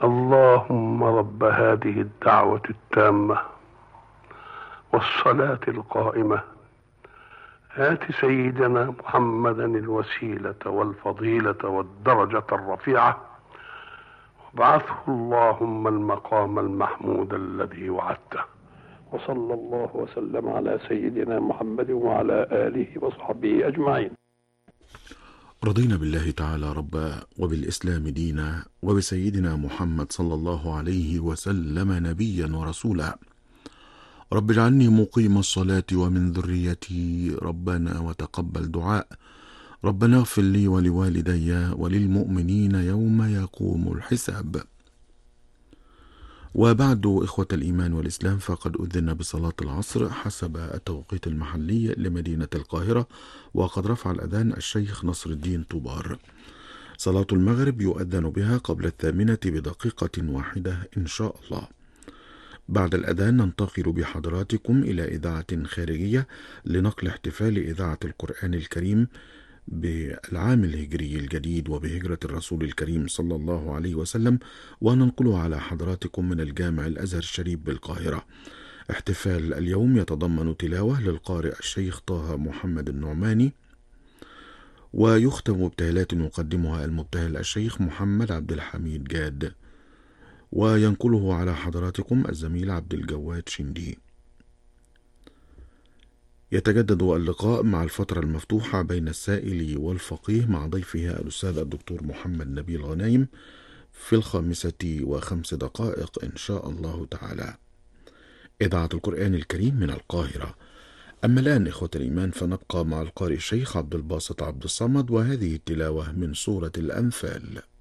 اللهم رب هذه الدعوة التامة والصلاة القائمة آت سيدنا محمدا الوسيلة والفضيلة والدرجة الرفيعة وابعثه اللهم المقام المحمود الذي وعدته. وصلى الله وسلم على سيدنا محمد وعلى آله وصحبه أجمعين. رضينا بالله تعالى ربا وبالإسلام دينا وبسيدنا محمد صلى الله عليه وسلم نبيا ورسولا. رب اجعلني مقيم الصلاة ومن ذريتي ربنا وتقبل دعاء. ربنا اغفر لي ولوالدي وللمؤمنين يوم يقوم الحساب. وبعد إخوة الإيمان والإسلام، فقد أذن بصلاة العصر حسب التوقيت المحلي لمدينة القاهرة، وقد رفع الأذان الشيخ نصر الدين طوبار. صلاة المغرب يؤذن بها قبل 8 بدقيقة واحدة إن شاء الله. بعد الأذان ننتقل بحضراتكم إلى إذاعة خارجية لنقل احتفال إذاعة القرآن الكريم بالعام الهجري الجديد وبهجرة الرسول الكريم صلى الله عليه وسلم، وننقله على حضراتكم من الجامع الأزهر الشريف بالقاهرة. احتفال اليوم يتضمن تلاوة للقارئ الشيخ طه محمد النعماني، ويختم ابتهالات يقدمها المبتهل الشيخ محمد عبد الحميد جاد، وينقله على حضراتكم الزميل عبد الجواد شندي. يتجدد اللقاء مع الفترة المفتوحة بين السائل والفقيه مع ضيفها الأستاذ الدكتور محمد نبيل غنايم في 5:05 إن شاء الله تعالى. إذاعة القرآن الكريم من القاهرة. أما الآن إخوة الإيمان، فنبقى مع القارئ الشيخ عبد الباسط عبد الصمد، وهذه التلاوة من سورة الأنفال.